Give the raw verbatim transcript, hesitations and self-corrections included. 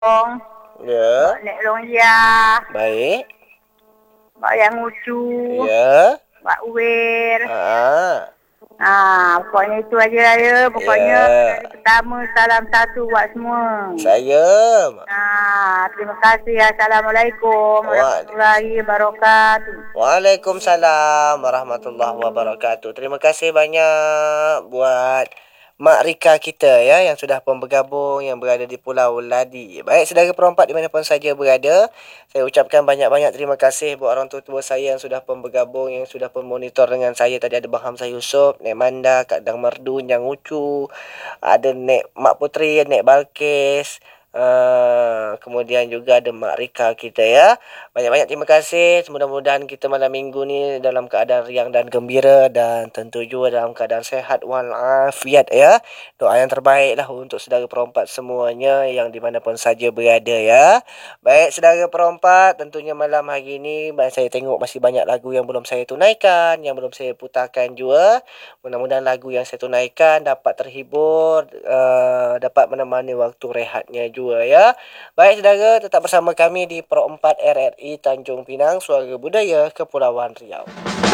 Ya. Mbak Nek Longya, Baik. Mbak Yang Ucu, Ya. Mbak Uwir. Ah. Ah, pokoknya itu aja ya. Pokoknya dari Ya. pertama salam satu buat semua. Saya. Ah, terima kasih. Assalamualaikum Waalaikumsalam. warahmatullahi wabarakatuh. Waalaikumsalam warahmatullahi wabarakatuh. Terima kasih banyak buat Mak Rika kita ya yang sudah pun bergabung yang berada di Pulau Ladi. Baik saudara perempat di mana pun saja berada, saya ucapkan banyak-banyak terima kasih buat orang tua-tua saya yang sudah pun bergabung, yang sudah pun monitor dengan saya. Tadi ada Bang Hamzah Yusof, Nek Manda, Kak Dang Merdun, Yang Ucu, ada Nek Mak Putri, Nek Balkis. Uh, kemudian juga ada Mak Rika kita ya. Banyak-banyak terima kasih. Mudah-mudahan kita malam minggu ni dalam keadaan riang dan gembira dan tentu juga dalam keadaan sehat walafiat ya. Doa yang terbaik lah untuk saudara perempat semuanya yang dimanapun saja berada ya. Baik saudara perempat, tentunya malam hari ini saya tengok masih banyak lagu yang belum saya tunaikan, yang belum saya putarkan juga. Mudah-mudahan lagu yang saya tunaikan dapat terhibur, uh, dapat menemani waktu rehatnya juga ya. Baik saudara, tetap bersama kami di Pro empat R R I Tanjung Pinang, Suara Budaya Kepulauan Riau.